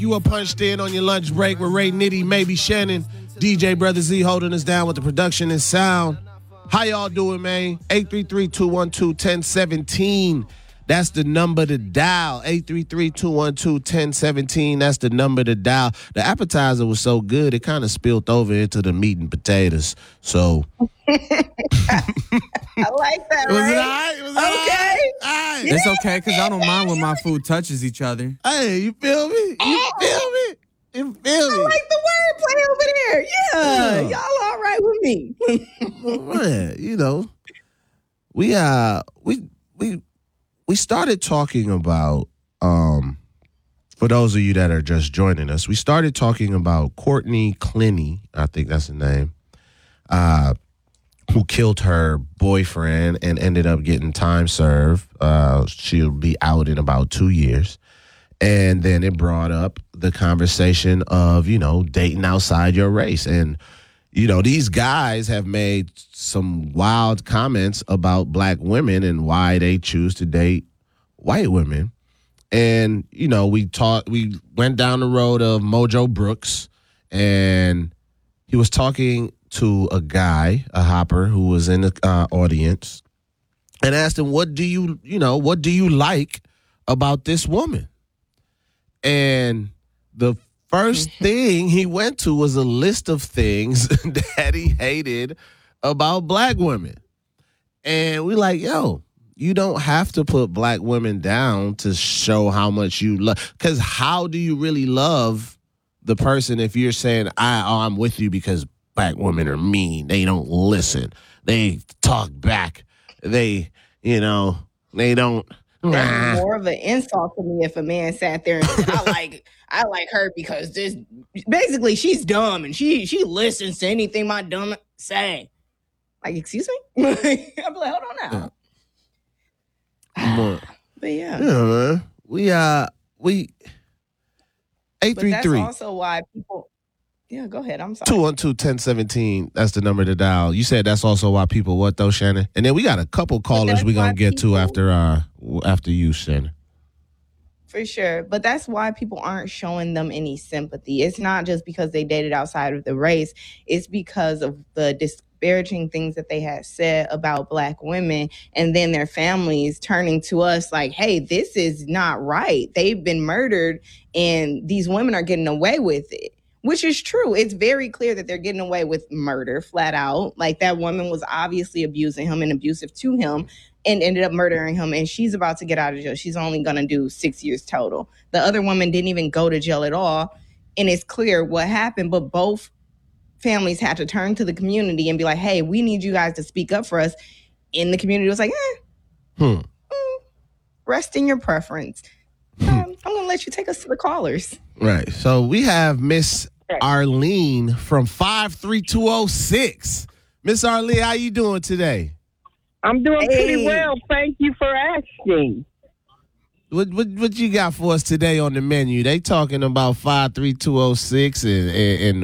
You are punched in on your lunch break with Ray Nitty, maybe Shannon, DJ Brother Z holding us down with the production and sound. How y'all doing, man? 833-212-1017. That's the number to dial. 833-212-1017. That's the number to dial. The appetizer was so good, it kind of spilled over into the meat and potatoes. So. I like that, Was right? it all right? Was it Okay. all right? It's okay because I don't mind when my food touches each other. Hey, you feel me? You feel me? You feel me? I like the wordplay over there. Yeah, y'all all right with me. Man, you know, we started talking about for those of you that are just joining us, we started talking about Courtney Clenny, I think that's the name, who killed her boyfriend and ended up getting time served. She'll be out in about 2 years. And then it brought up the conversation of, you know, dating outside your race. And, you know, these guys have made some wild comments about black women and why they choose to date white women. And, you know, we went down the road of Mojo Brooks, and he was talking to a guy, a hopper, who was in the audience, and asked him, what do you like about this woman? And the first thing he went to was a list of things that he hated about black women. And we like, yo, you don't have to put black women down to show how much you love. Because how do you really love the person if you're saying, I'm with you because black women are mean. They don't listen. They talk back. They don't. That's more of an insult to me if a man sat there and said, I like her because this basically she's dumb and she listens to anything my dumb say. Like, excuse me? I'll be like, hold on now. But yeah. Yeah, man. We 833. But that's also why people. Yeah, go ahead. I'm sorry. 212-1017. That's the number to dial. You said that's also why people what though, Shannon? And then we got a couple callers we're gonna get to after you, Shannon. For sure. But that's why people aren't showing them any sympathy. It's not just because they dated outside of the race. It's because of the disparaging things that they had said about black women, and then their families turning to us like, hey, this is not right. They've been murdered and these women are getting away with it. Which is true. It's very clear that they're getting away with murder, flat out. Like, that woman was obviously abusing him and abusive to him and ended up murdering him. And she's about to get out of jail. She's only going to do 6 years total. The other woman didn't even go to jail at all. And it's clear what happened. But both families had to turn to the community and be like, hey, we need you guys to speak up for us. And the community was like, rest in your preference. I'm going to let you take us to the callers. Right. So we have Miss Arlene from 53206. Miss Arlene, how you doing today? I'm doing pretty well. Thank you for asking. What you got for us today on the menu? They talking about 53206 and